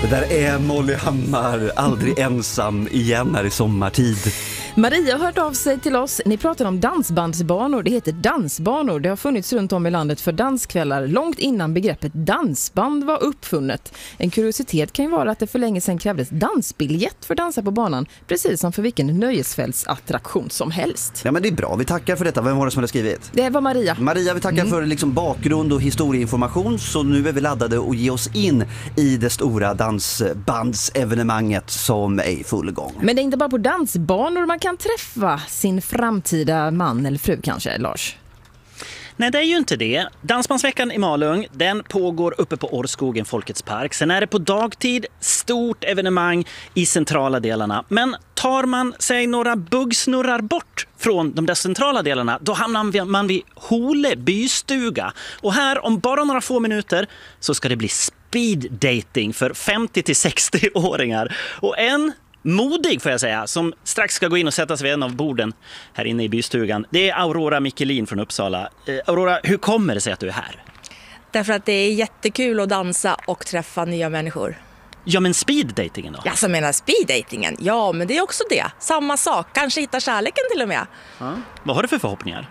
Det där är Molly Hammar, aldrig ensam igen här i sommartid. Maria har hört av sig till oss. Ni pratar om dansbandsbanor. Det heter dansbanor. Det har funnits runt om i landet för danskvällar långt innan begreppet dansband var uppfunnet. En kuriositet kan ju vara att det för länge sedan krävdes dansbiljett för att dansa på banan, precis som för vilken nöjesfältsattraktion som helst. Ja, men det är bra. Vi tackar för detta. Vem var det som hade skrivit? Det var Maria. Maria, vi tackar för bakgrund och historieinformation. Så nu är vi laddade och ge oss in i det stora dansbandsevenemanget som är i full gång. Men det är inte bara på dansbanor man kan träffa sin framtida man eller fru kanske, Lars? Nej, det är ju inte det. Dansbandsveckan i Malung, den pågår uppe på Årskogen Folkets park. Sen är det på dagtid stort evenemang i centrala delarna. Men tar man sig några buggsnurrar bort från de där centrala delarna, då hamnar man vid Hole bystuga. Och här om bara några få minuter så ska det bli speed dating för 50-60-åringar. Och en modig, får jag säga, som strax ska gå in och sätta sig vid en av borden här inne i bystugan. Det är Aurora Michelin från Uppsala. Aurora, hur kommer det sig att du är här? Därför att det är jättekul att dansa och träffa nya människor. Ja, men speeddatingen då? Jag som menar speeddatingen, ja, men det är också det. Samma sak, kanske hitta kärleken till och med. Ja. Vad har du för förhoppningar?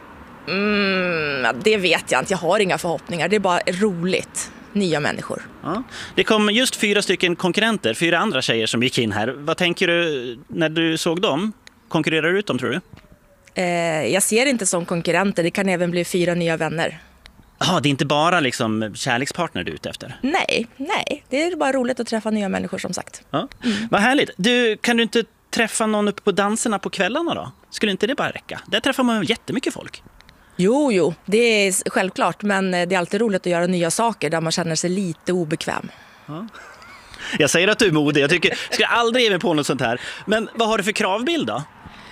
Det vet jag inte, jag har inga förhoppningar. Det är bara roligt. Nya människor. Ja. Det kom just 4 stycken konkurrenter, 4 andra tjejer som gick in här. Vad tänker du när du såg dem? Konkurrerar du ut dem, tror du? Jag ser inte som konkurrenter, det kan även bli 4 nya vänner. Ja, det är inte bara liksom kärlekspartner du är ute efter? Nej, det är bara roligt att träffa nya människor som sagt. Ja. Vad härligt. Kan du inte träffa någon uppe på danserna på kvällarna då? Skulle inte det bara räcka? Där träffar man jättemycket folk. Jo, det är självklart, men det är alltid roligt att göra nya saker där man känner sig lite obekväm. Ja. Jag säger att du är modig, jag ska aldrig ge mig på något sånt här. Men vad har du för kravbild då?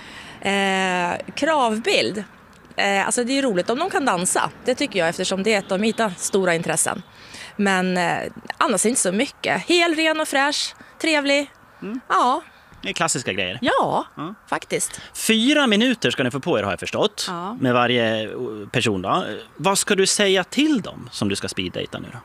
Kravbild? Alltså det är roligt om de kan dansa, det tycker jag, eftersom det är ett av mina stora intressen. Men annars inte så mycket. Helt ren och fräsch, trevlig, ja. Det är klassiska grejer. Ja, faktiskt. 4 minuter ska ni få på er, har jag förstått. Ja. Med varje person då. Vad ska du säga till dem som du ska speeddata nu då?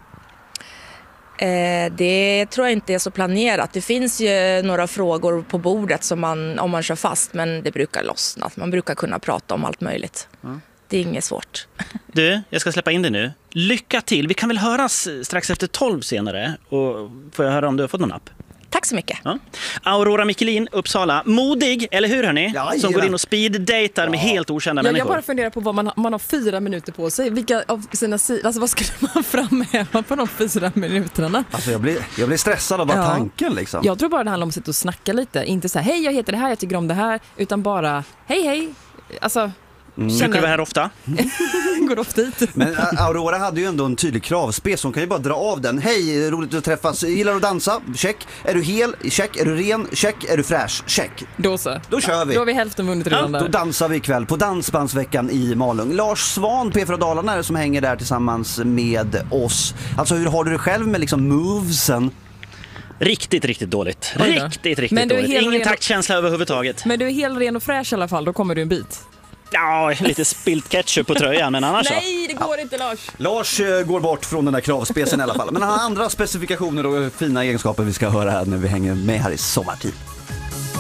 Det tror jag inte är så planerat. Det finns ju några frågor på bordet som om man kör fast, men det brukar lossna. Man brukar kunna prata om allt möjligt. Det är inget svårt. Du, jag ska släppa in dig nu. Lycka till. Vi kan väl höras strax efter 12 senare. Och får jag höra om du har fått någon napp? Tack så mycket. Ja. Aurora Michelin, Uppsala. Modig, eller hur hörni? Ja, som går in och speeddatar med helt okända människor. Jag bara funderar på vad man har 4 minuter på sig. Vilka av sina alltså vad skulle man framhäva på de 4 minuterna? Alltså jag blir stressad av bara tanken liksom. Jag tror bara det handlar om att sitta och snacka lite. Inte så här, hej jag heter det här, jag tycker om det här. Utan bara, hej. Alltså... Brukar du vara här ofta? Går ofta hit. Men Aurora hade ju ändå en tydlig kravspec. Hon kan ju bara dra av den. Hej, roligt att träffas. Gillar du att dansa? Check. Är du hel? Check. Är du ren? Check. Är du fräsch? Check. Då så. Då kör vi. Då har vi hälften vunnit redan där. Då dansar vi ikväll på Dansbandsveckan i Malung. Lars Svan, P4 Dalarna, är det som hänger där tillsammans med oss. Alltså hur har du det själv med liksom movesen? Riktigt dåligt. Riktigt dåligt. Ingen taktkänsla överhuvudtaget. Men du är helt ren och fräsch i alla fall. Då kommer du en bit. Ja, lite spilt ketchup på tröjan, men annars nej, det går inte, Lars. Lars går bort från den där kravspecen i alla fall. Men han har andra specifikationer och fina egenskaper vi ska höra här när vi hänger med här i sommartid.